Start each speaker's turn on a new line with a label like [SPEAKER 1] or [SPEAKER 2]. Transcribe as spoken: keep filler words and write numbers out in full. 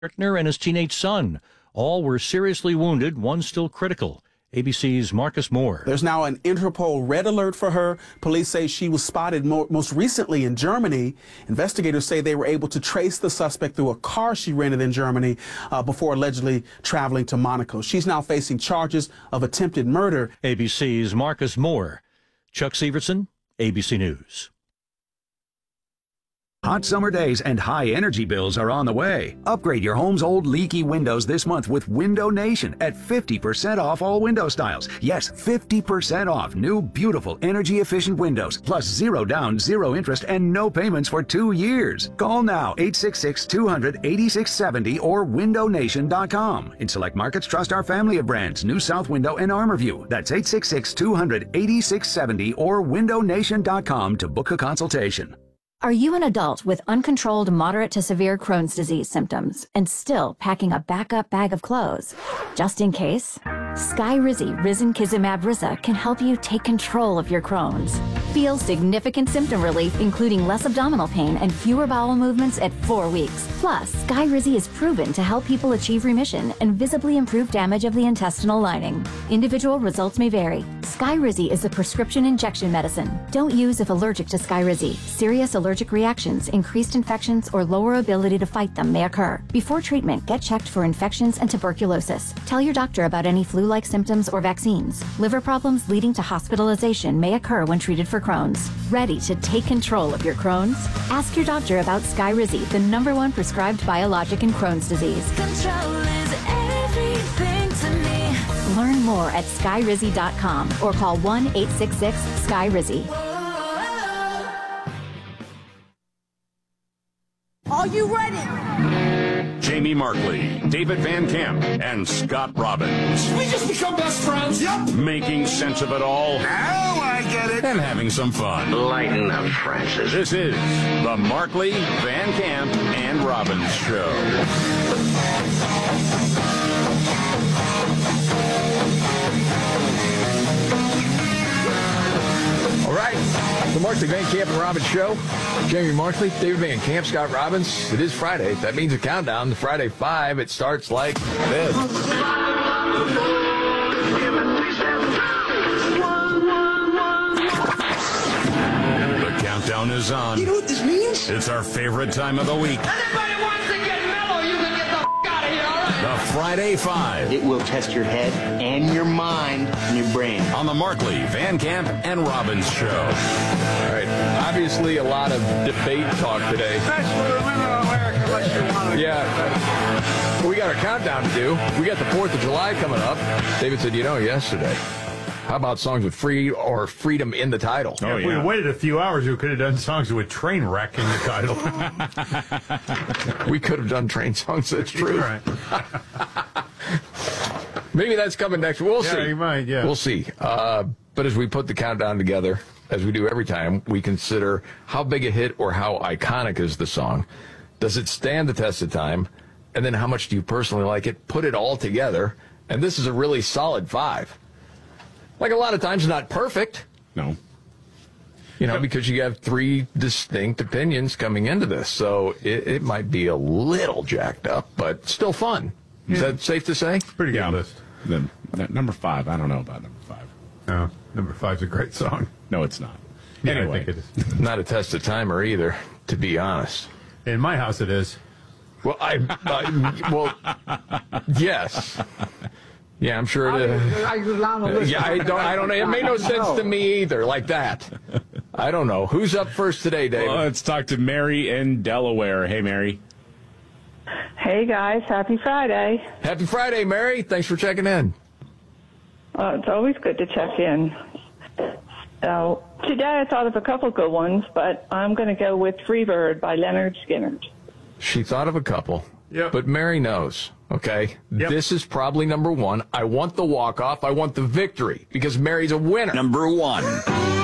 [SPEAKER 1] partner and his teenage son. All were seriously wounded, one still critical. A B C's Marcus Moore.
[SPEAKER 2] There's now an Interpol red alert for her. Police say she was spotted mo most recently in Germany. Investigators say they were able to trace the suspect through a car she rented in Germany uh, before allegedly traveling to Monaco. She's now facing charges of attempted murder.
[SPEAKER 1] A B C's Marcus Moore. Chuck Severson, A B C News.
[SPEAKER 3] Hot summer days and high energy bills are on the way. Upgrade your home's old leaky windows this month with Window Nation at fifty percent off all window styles. Yes, fifty percent off new, beautiful, energy-efficient windows, plus zero down, zero interest, and no payments for two years. Call now, eight six six, two hundred, eighty-six seventy or window nation dot com. In select markets, trust our family of brands, New South Window and ArmorView. That's eight six six, two hundred, eighty-six seventy or window nation dot com to book a consultation.
[SPEAKER 4] Are you an adult with uncontrolled moderate to severe Crohn's disease symptoms and still packing a backup bag of clothes? Just in case, Skyrizi Risankizumab Riza can help you take control of your Crohn's. Feel significant symptom relief, including less abdominal pain and fewer bowel movements at four weeks. Plus, Skyrizi is proven to help people achieve remission and visibly improve damage of the intestinal lining. Individual results may vary. Skyrizi is a prescription injection medicine. Don't use if allergic to Skyrizi. Serious allergic reactions, increased infections, or lower ability to fight them may occur. Before treatment, get checked for infections and tuberculosis. Tell your doctor about any flu-like symptoms or vaccines. Liver problems leading to hospitalization may occur when treated for Crohn's. Ready to take control of your Crohn's? Ask your doctor about Skyrizi, the number one prescribed biologic in Crohn's disease.
[SPEAKER 5] Control is everything to me.
[SPEAKER 4] Learn more at skyrizi dot com or call one eight six six, S K Y R I Z I.
[SPEAKER 6] Are you ready?
[SPEAKER 7] Jamie Markley, David Van Camp, and Scott Robbins.
[SPEAKER 8] We just become best friends. Yep.
[SPEAKER 7] Making sense of it all.
[SPEAKER 8] Now I get it.
[SPEAKER 7] And having some fun.
[SPEAKER 9] Lighten up, Francis.
[SPEAKER 7] This is the Markley, Van Camp, and Robbins Show.
[SPEAKER 10] All right, the Markley, Van Camp, and Robbins Show. Jamie Markley, David Van Camp, Scott Robbins. It is Friday. That means a countdown to Friday five. It starts like this.
[SPEAKER 7] The countdown is on.
[SPEAKER 8] You know what this means?
[SPEAKER 7] It's our favorite time of the week.
[SPEAKER 8] Anybody wants to get mellow, you can get the f*** out of here, all right?
[SPEAKER 7] The Friday Five.
[SPEAKER 9] It will test your head and your mind and your brain.
[SPEAKER 7] On the Markley, Van Camp, and Robbins Show.
[SPEAKER 10] All right, obviously a lot of debate talk today.
[SPEAKER 8] Especially the women of America, unless you want to.
[SPEAKER 10] Yeah, we got our countdown to do. We got the fourth of July coming up. David said, you know, yesterday, how about songs with free or freedom in the title?
[SPEAKER 11] Oh, if yeah. we had waited a few hours, we could have done songs with train wreck in the title.
[SPEAKER 10] We could have done train songs, that's true.
[SPEAKER 11] Right.
[SPEAKER 10] Maybe that's coming next. We'll
[SPEAKER 11] yeah,
[SPEAKER 10] see.
[SPEAKER 11] You might, yeah.
[SPEAKER 10] We'll see. Uh, but as we put the countdown together, as we do every time, we consider how big a hit or how iconic is the song. Does it stand the test of time? And then how much do you personally like it? Put it all together. And this is a really solid five. Like a lot of times, not perfect.
[SPEAKER 11] No.
[SPEAKER 10] You know, because you have three distinct opinions coming into this. So it, it might be a little jacked up, but still fun. Is yeah. that safe to say?
[SPEAKER 11] Pretty good
[SPEAKER 12] yeah.
[SPEAKER 11] list.
[SPEAKER 12] The, that number five, I don't know about number five.
[SPEAKER 11] No, number five's a great song.
[SPEAKER 12] No, it's not.
[SPEAKER 11] Yeah,
[SPEAKER 12] anyway.
[SPEAKER 11] I think it is.
[SPEAKER 10] Not a test of timer either, to be honest.
[SPEAKER 11] In my house, it is.
[SPEAKER 10] Well, I, uh, well, yes. Yeah, I'm sure it is. Yeah, I don't, I don't know. It made no sense to me either, like that. I don't know. Who's up first today, Dave?
[SPEAKER 12] Well, let's talk to Mary in Delaware. Hey, Mary.
[SPEAKER 13] Hey, guys. Happy Friday.
[SPEAKER 10] Happy Friday, Mary. Thanks for checking in.
[SPEAKER 13] Uh, it's always good to check in. So today I thought of a couple good ones, but I'm going to go with Freebird by Leonard Skinner.
[SPEAKER 10] She thought of a couple,
[SPEAKER 11] yep.
[SPEAKER 10] but Mary knows, okay?
[SPEAKER 11] Yep.
[SPEAKER 10] This is probably number one. I want the walk-off. I want the victory because Mary's a winner.
[SPEAKER 7] Number one.